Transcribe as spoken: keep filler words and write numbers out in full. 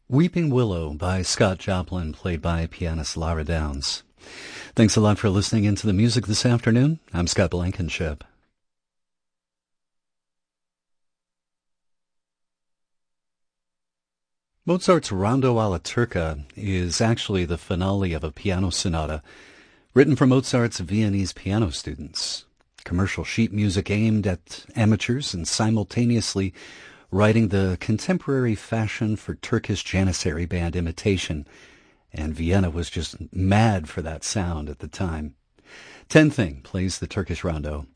Weeping Willow by Scott Joplin, played by pianist Lara Downs. Thanks a lot for listening into the music this afternoon. I'm Scott Blankenship. Mozart's Rondo alla Turca is actually the finale of a piano sonata written for Mozart's Viennese piano students. Commercial sheet music aimed at amateurs and simultaneously writing the contemporary fashion for Turkish Janissary band imitation, and Vienna was just mad for that sound at the time. Ten Thing plays the Turkish rondo.